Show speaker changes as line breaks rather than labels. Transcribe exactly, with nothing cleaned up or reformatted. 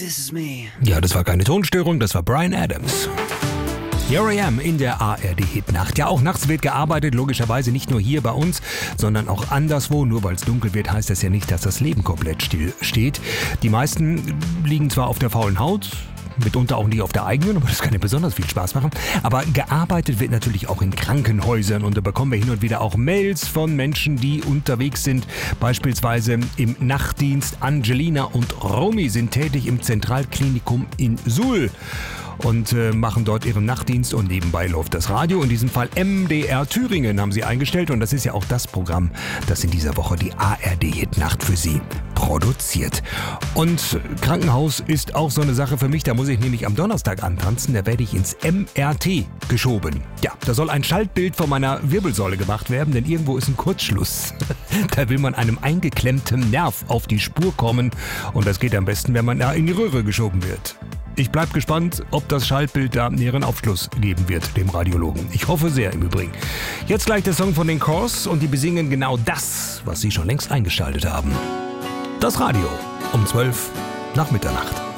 this is me.
Ja, das war keine Tonstörung, das war Bryan Adams. Here I Am in der A R D-Hitnacht. Ja, auch nachts wird gearbeitet, logischerweise nicht nur hier bei uns, sondern auch anderswo. Nur weil es dunkel wird, heißt das ja nicht, dass das Leben komplett still steht. Die meisten liegen zwar auf der faulen Haut, mitunter auch nicht auf der eigenen, aber das kann ja besonders viel Spaß machen. Aber gearbeitet wird natürlich auch in Krankenhäusern und da bekommen wir hin und wieder auch Mails von Menschen, die unterwegs sind. Beispielsweise im Nachtdienst. Angelina und Romy sind tätig im Zentralklinikum in Suhl und äh, machen dort ihren Nachtdienst und nebenbei läuft das Radio. In diesem Fall M D R Thüringen haben sie eingestellt und das ist ja auch das Programm, das in dieser Woche die A R D-Hitnacht für sie produziert. Und Krankenhaus ist auch so eine Sache für mich, da muss ich nämlich am Donnerstag antanzen, da werde ich ins M R T geschoben. Ja, da soll ein Schaltbild von meiner Wirbelsäule gemacht werden, denn irgendwo ist ein Kurzschluss. Da will man einem eingeklemmten Nerv auf die Spur kommen und das geht am besten, wenn man da in die Röhre geschoben wird. Ich bleib gespannt, ob das Schaltbild da näheren Aufschluss geben wird, dem Radiologen. Ich hoffe sehr im Übrigen. Jetzt gleich der Song von den Corrs und die besingen genau das, was sie schon längst eingeschaltet haben. Das Radio um zwölf nach Mitternacht.